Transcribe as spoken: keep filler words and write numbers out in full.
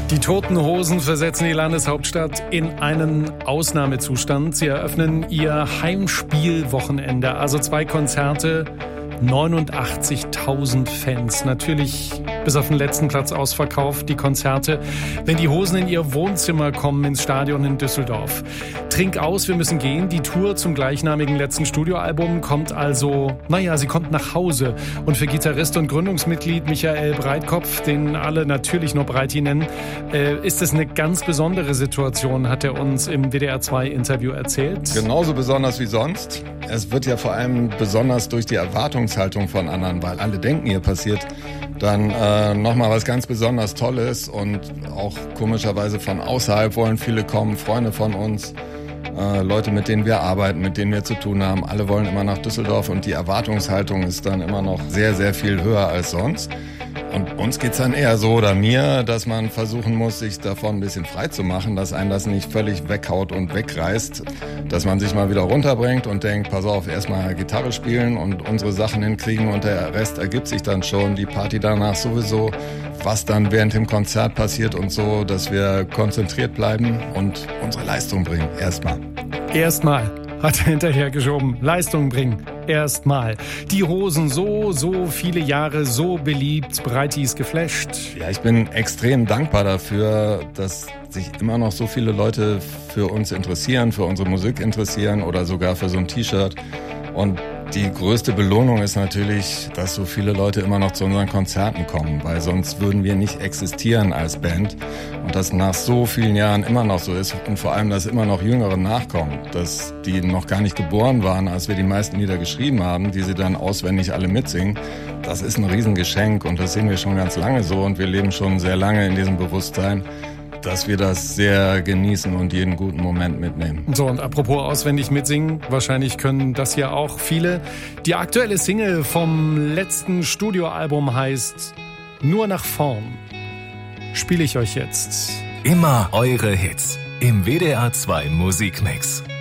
Die Toten Hosen versetzen die Landeshauptstadt in einen Ausnahmezustand. Sie eröffnen ihr Heimspielwochenende, also zwei Konzerte, neunundachtzigtausend Fans. Natürlich bis auf den letzten Platz ausverkauft, die Konzerte, wenn die Hosen in ihr Wohnzimmer kommen ins Stadion in Düsseldorf. Trink aus, wir müssen gehen. Die Tour zum gleichnamigen letzten Studioalbum kommt also, naja, sie kommt nach Hause. Und für Gitarrist und Gründungsmitglied Michael Breitkopf, den alle natürlich nur Breiti nennen, äh, ist es eine ganz besondere Situation, hat er uns im W D R zwei Interview erzählt. Genauso besonders wie sonst. Es wird ja vor allem besonders durch die Erwartungshaltung von anderen, weil alle denken, hier passiert dann äh, nochmal was ganz besonders Tolles, und auch komischerweise von außerhalb wollen viele kommen, Freunde von uns, äh, Leute, mit denen wir arbeiten, mit denen wir zu tun haben. Alle wollen immer nach Düsseldorf, und die Erwartungshaltung ist dann immer noch sehr, sehr viel höher als sonst. Und uns geht's dann eher so, oder mir, dass man versuchen muss, sich davon ein bisschen frei zu machen, dass einen das nicht völlig weghaut und wegreißt, dass man sich mal wieder runterbringt und denkt, pass auf, erstmal Gitarre spielen und unsere Sachen hinkriegen, und der Rest ergibt sich dann schon, die Party danach sowieso, was dann während dem Konzert passiert und so, dass wir konzentriert bleiben und unsere Leistung bringen, erstmal. Erstmal. Hat er hinterhergeschoben. Leistung bringen. Erstmal. Die Hosen so, so viele Jahre so beliebt. Breiti ist geflasht. Ja, ich bin extrem dankbar dafür, dass sich immer noch so viele Leute für uns interessieren, für unsere Musik interessieren oder sogar für so ein T-Shirt. Und die größte Belohnung ist natürlich, dass so viele Leute immer noch zu unseren Konzerten kommen, weil sonst würden wir nicht existieren als Band. Und das nach so vielen Jahren immer noch so ist, und vor allem, dass immer noch Jüngere nachkommen, dass die noch gar nicht geboren waren, als wir die meisten Lieder geschrieben haben, die sie dann auswendig alle mitsingen. Das ist ein Riesengeschenk, und das sehen wir schon ganz lange so, und wir leben schon sehr lange in diesem Bewusstsein, dass wir das sehr genießen und jeden guten Moment mitnehmen. So, und apropos auswendig mitsingen, wahrscheinlich können das ja auch viele. Die aktuelle Single vom letzten Studioalbum heißt Nur nach vorn. Spiele ich euch jetzt. Immer eure Hits im W D R zwei Musikmix.